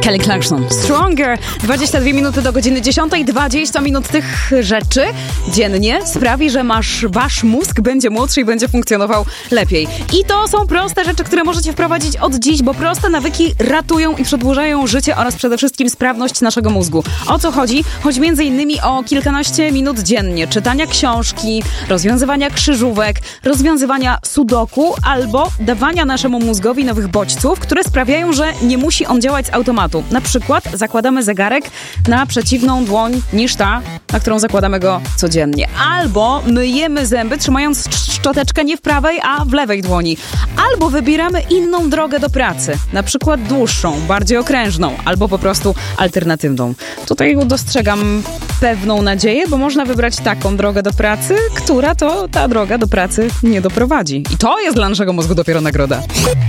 Kelly Clarkson. Stronger. 22 minuty do godziny 10. 20 minut tych rzeczy dziennie sprawi, że wasz mózg będzie młodszy i będzie funkcjonował lepiej. I to są proste rzeczy, które możecie wprowadzić od dziś, bo proste nawyki ratują i przedłużają życie oraz przede wszystkim sprawność naszego mózgu. O co chodzi? Chodzi m.in. o kilkanaście minut dziennie czytania książki, rozwiązywania krzyżówek, rozwiązywania sudoku albo dawania naszemu mózgowi nowych bodźców, które sprawiają, że nie musi on działać z automatu. Na przykład zakładamy zegarek na przeciwną dłoń niż ta, na którą zakładamy go codziennie. Albo myjemy zęby, trzymając szczoteczkę nie w prawej, a w lewej dłoni. Albo wybieramy inną drogę do pracy. Na przykład dłuższą, bardziej okrężną, albo po prostu alternatywną. Tutaj dostrzegam pewną nadzieję, bo można wybrać taką drogę do pracy, która to ta droga do pracy nie doprowadzi. I to jest dla naszego mózgu dopiero nagroda.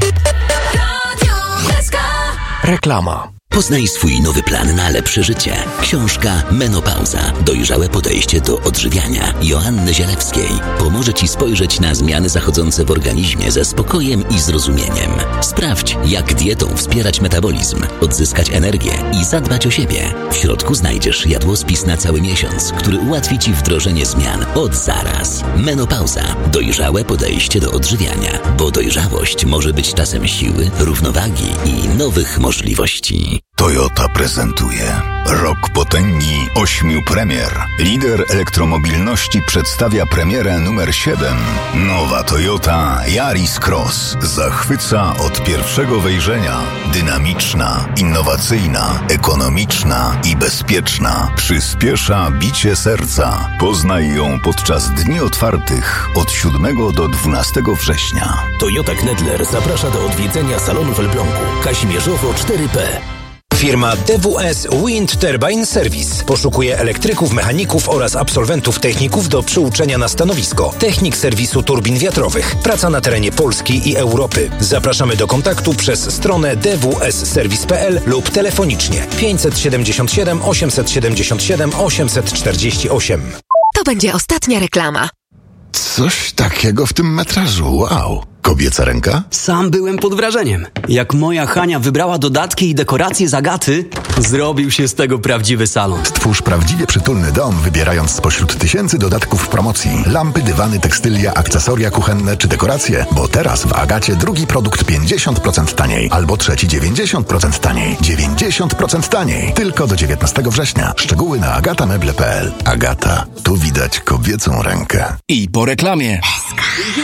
Reklama. Poznaj swój nowy plan na lepsze życie. Książka Menopauza. Dojrzałe podejście do odżywiania Joanny Zielewskiej pomoże Ci spojrzeć na zmiany zachodzące w organizmie ze spokojem i zrozumieniem. Sprawdź, jak dietą wspierać metabolizm, odzyskać energię i zadbać o siebie. W środku znajdziesz jadłospis na cały miesiąc, który ułatwi Ci wdrożenie zmian od zaraz. Menopauza. Dojrzałe podejście do odżywiania, bo dojrzałość może być czasem siły, równowagi i nowych możliwości. Toyota prezentuje Rok Potęgi 8 premier. Lider elektromobilności przedstawia premierę numer 7. Nowa Toyota Yaris Cross zachwyca od pierwszego wejrzenia. Dynamiczna, innowacyjna, ekonomiczna i bezpieczna. Przyspiesza bicie serca. Poznaj ją podczas dni otwartych od 7 do 12 września. Toyota Knedler zaprasza do odwiedzenia salonu w Elblągu. Kazimierzowo 4P. Firma DWS Wind Turbine Service poszukuje elektryków, mechaników oraz absolwentów techników do przyuczenia na stanowisko. Technik serwisu turbin wiatrowych. Praca na terenie Polski i Europy. Zapraszamy do kontaktu przez stronę dwsservice.pl lub telefonicznie 577 877 848. To będzie ostatnia reklama. Coś takiego w tym metrażu, wow. Kobieca ręka? Sam byłem pod wrażeniem. Jak moja Hania wybrała dodatki i dekoracje z Agaty, zrobił się z tego prawdziwy salon. Stwórz prawdziwie przytulny dom, wybierając spośród tysięcy dodatków w promocji. Lampy, dywany, tekstylia, akcesoria kuchenne czy dekoracje. Bo teraz w Agacie drugi produkt 50% taniej, albo trzeci 90% taniej. 90% taniej. Tylko do 19 września. Szczegóły na agatameble.pl. Agata. Tu widać kobiecą rękę. I po reklamie.